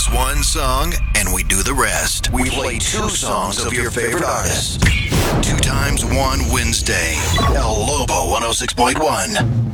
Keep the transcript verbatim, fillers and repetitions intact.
us one song and we do the rest. We play two songs of your favorite artist. Two times one Wednesday. El Lobo one oh six point one.